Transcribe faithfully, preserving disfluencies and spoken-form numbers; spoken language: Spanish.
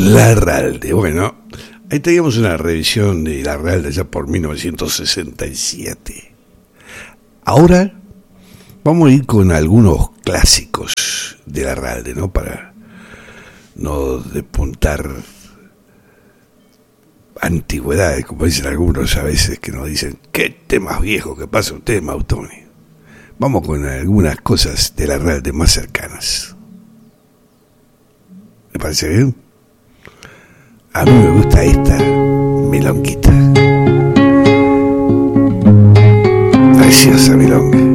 Larralde. Bueno, ahí teníamos una revisión de Larralde ya por mil novecientos sesenta y siete. Ahora vamos a ir con algunos clásicos de Larralde, ¿no? Para no despuntar antigüedades, como dicen algunos a veces, que nos dicen, ¿qué temas viejos que pasa usted, Mautoni? Vamos con algunas cosas de Larralde más cercanas. ¿Me parece bien? A mí me gusta esta milonguita. Preciosa milonga.